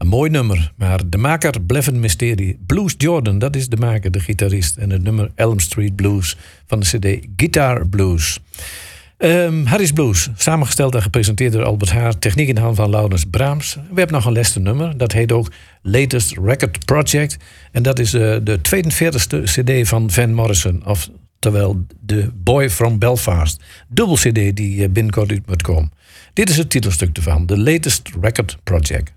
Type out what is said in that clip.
Een mooi nummer, maar de maker bleef een mysterie. Blues Jordan, dat is de maker, de gitarist. En het nummer Elm Street Blues van de cd Guitar Blues. Harry's Blues, samengesteld en gepresenteerd door Albert Haar. Techniek in de hand van Laurens Brahms. We hebben nog een laatste nummer, dat heet ook Latest Record Project. En dat is de 42e cd van Van Morrison. Oftewel The Boy from Belfast. Dubbel cd die binnenkort uit moet komen. Dit is het titelstuk ervan, The Latest Record Project.